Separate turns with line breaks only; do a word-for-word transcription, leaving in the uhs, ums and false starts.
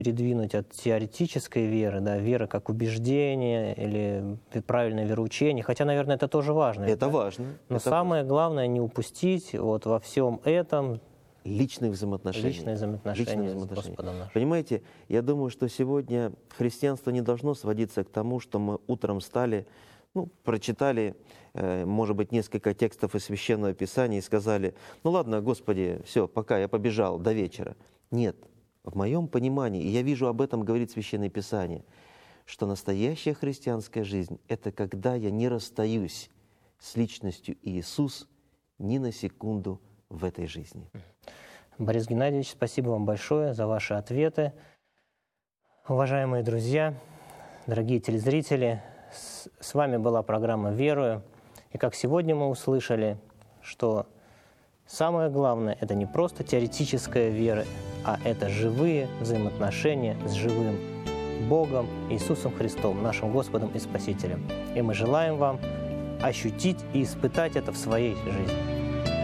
передвинуть от теоретической веры, да, веры как убеждение или правильное вероучение, хотя, наверное, это тоже важно.
Это
да?
важно.
Но
это
самое главное не упустить вот во всем этом
личные взаимоотношения.
личные взаимоотношения,
Личные
с
взаимоотношения.
Господом нашим.
Понимаете, я думаю, что сегодня христианство не должно сводиться к тому, что мы утром встали, ну, прочитали, э, может быть, несколько текстов из Священного Писания и сказали: ну ладно, Господи, все, пока, я побежал, до вечера. Нет, в моем понимании, и я вижу, об этом говорит Священное Писание, что настоящая христианская жизнь — это когда я не расстаюсь с личностью Иисуса ни на секунду в этой жизни.
Борис Геннадьевич, спасибо вам большое за ваши ответы. Уважаемые друзья, дорогие телезрители, с, с вами была программа «Верую». И как сегодня мы услышали, что самое главное — это не просто теоретическая вера, а это живые взаимоотношения с живым Богом, Иисусом Христом, нашим Господом и Спасителем. И мы желаем вам ощутить и испытать это в своей жизни.